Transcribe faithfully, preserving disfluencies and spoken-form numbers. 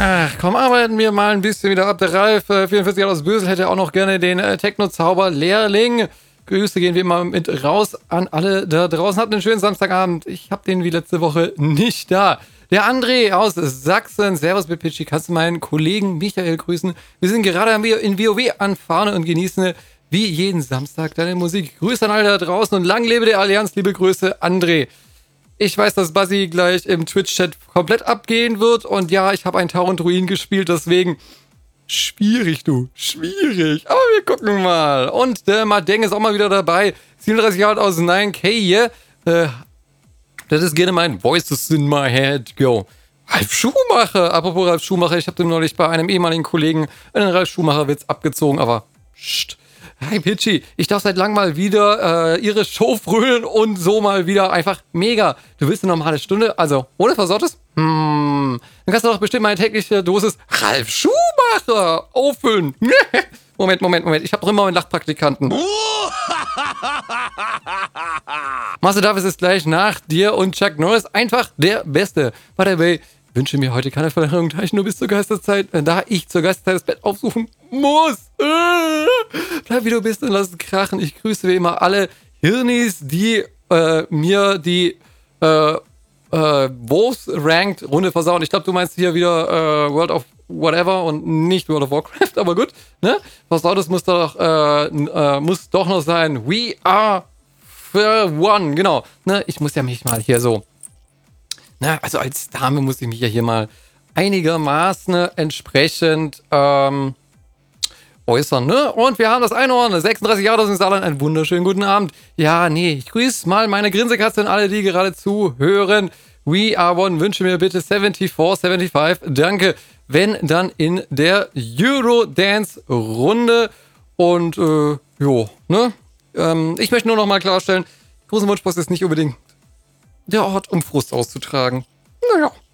Ach komm, arbeiten wir mal ein bisschen wieder ab. Der Ralf, äh, vierundvierzig Jahre aus Bösel, hätte auch noch gerne den äh, Techno-Zauber-Lehrling. Grüße gehen wie immer mit raus an alle da draußen. Habt einen schönen Samstagabend. Ich hab den wie letzte Woche nicht da. Der André aus Sachsen. Servus, Bipitschi. Kannst du meinen Kollegen Michael grüßen? Wir sind gerade in WoW anfahren und genießen wie jeden Samstag deine Musik. Grüße an alle da draußen und lang lebe der Allianz. Liebe Grüße, André. Ich weiß, dass Buzzy gleich im Twitch-Chat komplett abgehen wird. Und ja, ich habe ein Tau und Ruin gespielt, deswegen schwierig, du. Schwierig. Aber wir gucken mal. Und der Madeng ist auch mal wieder dabei. siebenunddreißig Jahre alt aus neun K hier. Äh, das ist gerne mein Voices in my head. Go. Ralf Schumacher. Apropos Ralf Schumacher. Ich habe dem neulich bei einem ehemaligen Kollegen einen Ralf Schumacher-Witz abgezogen. Aber pst. Hi Pitchy, ich darf seit langem mal wieder äh, ihre Show frönen und so mal wieder einfach mega. Du willst eine normale Stunde, also ohne Versortes? Hm, dann kannst du doch bestimmt meine tägliche Dosis Ralf Schumacher auffüllen. Moment, Moment, Moment, ich habe doch immer einen Lachpraktikanten. Marcel Davis ist gleich nach dir und Chuck Norris einfach der Beste. By the way, wünsche mir heute keine Verlängerung, da ich nur bis zur Geisterzeit, da ich zur Geisterzeit das Bett aufsuchen muss. Äh, bleib wie du bist und lass es krachen. Ich grüße wie immer alle Hirnis, die äh, mir die äh, äh, Wolves Ranked Runde versauen. Ich glaube, du meinst hier wieder äh, World of Whatever und nicht World of Warcraft, aber gut. Ne? Versautes muss doch, äh, äh, muss doch noch sein. We are for one. Genau. Ne? Ich muss ja mich mal hier so... Na, also als Dame muss ich mich ja hier mal einigermaßen entsprechend ähm, äußern, ne? Und wir haben das Einhorn, sechsunddreißig Jahre aus dem Saarland, einen wunderschönen guten Abend. Ja, nee, ich grüße mal meine Grinsekatze und alle, die gerade zuhören. We are one, wünsche mir bitte vierundsiebzig, fünfundsiebzig, danke. Wenn, dann in der Eurodance-Runde. Und, äh, jo, ne? Ähm, ich möchte nur noch mal klarstellen, Großen Wunschpost ist nicht unbedingt der Ort, um Frust auszutragen. Naja.